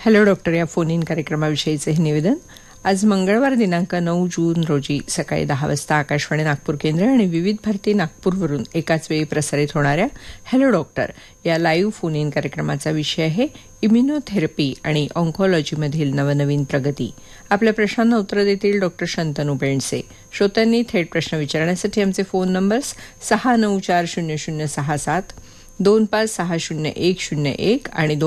Hello doctor या phone in कार्यक्रमाविषयीचे हे निवेदन. आज मंगळवार दिनांक 9 जून रोजी सकाळी 10 वाजता आकाशवाणी नागपूर केंद्र आणि विविध भारती नागपूरवरून एकाच वेळी प्रसारित होणाऱ्या हॅलो डॉक्टर या लाईव्ह फोन इन कार्यक्रमाचा विषय आहे इम्युनोथेरपी आणि ऑन्कोलॉजीमधील नवनवीन प्रगती. आपल्या प्रश्नांना उत्तर देतील डॉक्टर शंतनू बेंडसे. श्रोत्यांनी थेट प्रश्न विचारण्यासाठी आमचे फोन नंबर्स 6940067, 25600101 आणि